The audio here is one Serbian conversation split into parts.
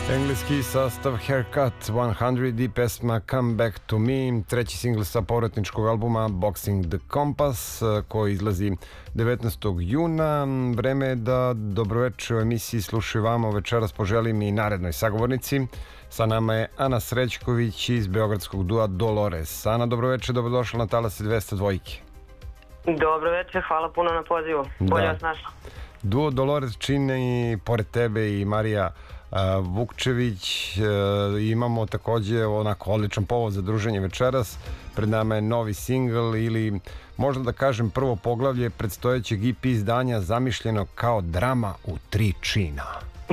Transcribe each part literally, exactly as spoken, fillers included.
Engleski sastav Haircut sto i pesma Come Back to Me, treći singl sa povratničkog albuma Boxing the Compass, koji izlazi devetnaestog juna. Vreme je da dobroveče u emisiji Slušaj vamo večeras poželim i narednoj sagovornici. Sa nama je Ana Srećković iz beogradskog dua Dolores. Ana, dobroveče, dobrodošla na Talase dvesta dva. Dobroveče, hvala puno na pozivu. Bolje vas našla. Duo Dolores čine i pored tebe i Marija Vukčević. Imamo takođe onako odličan povod za druženje večeras. Pred nama je novi singl ili možda da kažem prvo poglavlje predstojećeg E P izdanja zamišljeno kao drama u tri čina.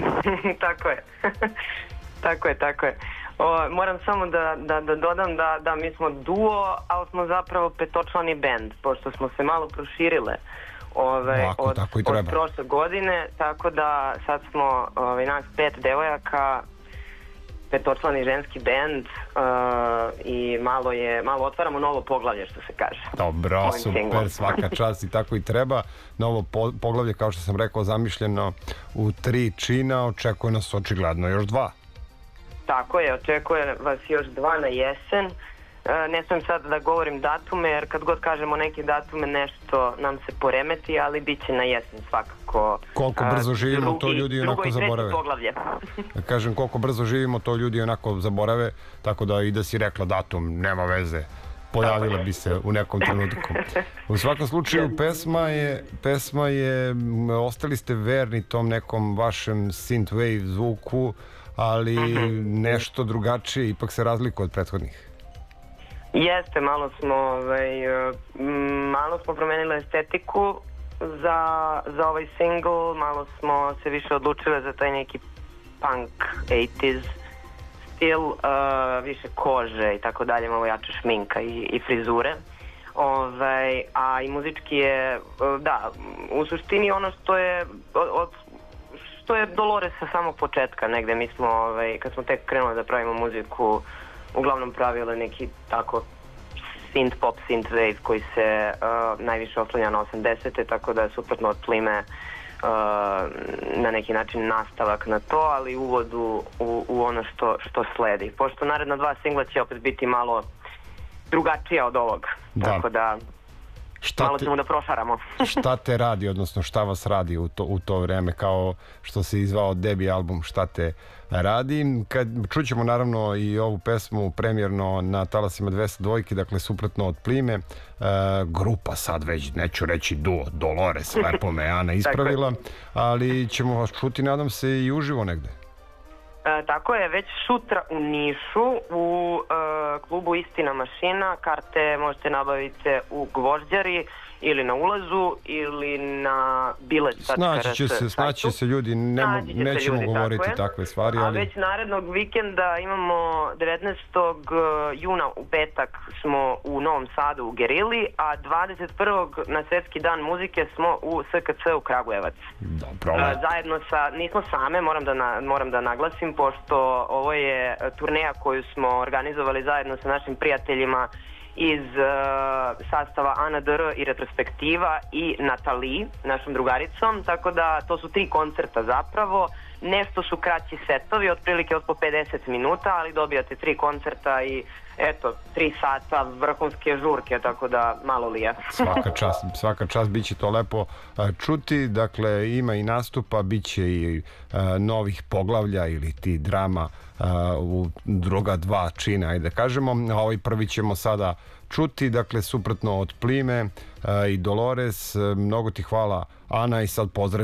Tako je. Tako je, tako je. O, moram samo da, da, da dodam da, da mi smo duo, ali smo zapravo petočlani bend, pošto smo se malo proširile Ove, Lako, od, od prošle godine, tako da sad smo ove, nas pet devojaka, petočlani ženski bend uh, i malo je, malo otvaramo novo poglavlje, što se kaže. Dobro, super, svaka čast i tako i treba. Novo po, poglavlje, kao što sam rekao, zamišljeno u tri čina, očekuje nas očigledno još dva. Tako je, očekuje vas još dva na jesen. Ne smijem sad da govorim datume, jer kad god kažemo neke datume nešto nam se poremeti, ali bit će na jesen svakako. Koliko brzo živimo, drugi, to ljudi onako zaborave. Kažem, koliko brzo živimo, to ljudi onako zaborave, tako da i da si rekla datum, nema veze, pojavila bi se u nekom trenutku. U svakom slučaju, pesma je, pesma je, ostali ste verni tom nekom vašem synthwave zvuku, ali nešto drugačije, ipak se razlikuje od prethodnih. Jeste, malo smo, ovaj, malo smo promenili estetiku za, za ovaj single, malo smo se više odlučile za taj neki punk osamdesetih stil, uh, više kože i tako dalje, malo jače šminka i, i frizure. Ovaj, a i muzički je, da, u suštini ono što je od, što je Dolores sa samog početka negde. Mi smo, ovaj, kad smo tek krenuli da pravimo muziku, uglavnom pravili neki tako synth pop, synth wave koji se uh, najviše oslanja na osamdesete, tako da je suprotno od plime uh, na neki način nastavak na to, ali uvod u, u, u ono što, što sledi. Pošto naredna dva singla će opet biti malo drugačija od ovog, da. Tako da šta malo ćemo te, da prošaramo. Šta te radi, odnosno šta vas radi u to, u to vreme, kao što se izvao debi album Šta te radi. Kad čućemo naravno i ovu pesmu premjerno na Talasima dvesta dva, dakle suprotno od plime, e, grupa sad već, neću reći duo, Dolores, lepo me Ana ispravila, ali ćemo vas čuti, nadam se, i uživo negde. E, tako je, već sutra u Nišu u e, klubu Istina mašina. Karte možete nabaviti u Gvožđari ili na ulazu ili na bilet. Snaći će se, snaći se ljudi, nemo, nećemo ljudi, govoriti tako takve stvari. Ali... A već narednog vikenda imamo devetnaestog juna u petak smo u Novom Sadu u Gerili, a dvadeset prvog na Svetski dan muzike smo u S K C u Kragujevac. Dobro. Zajedno sa, nismo same, moram da, na, moram da naglasim, pošto ovo je turneja koju smo organizovali zajedno sa našim prijateljima iz uh, sastava A N D R i Retrospektiva i Natali, našom drugaricom, tako da to su tri koncerta zapravo. Nešto su kraći setovi, otprilike od po pedeset minuta, ali dobijate tri koncerta i eto, tri sata vrhunske žurke, tako da malo li je. Svaka čast, svaka čast, bit će to lepo čuti, dakle ima i nastupa, bit će i uh, novih poglavlja ili ti drama uh, u druga dva čina, ajde da kažemo, a ovaj prvi ćemo sada čuti, dakle suprotno od plime uh, i Dolores. Mnogo ti hvala, Ana, i sad pozdrav